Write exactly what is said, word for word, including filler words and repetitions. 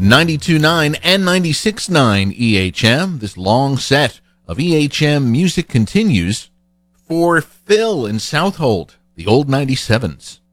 ninety-two point nine and ninety-six point nine E H M. This long set of E H M music continues for Phil in Southold, the old ninety-sevens.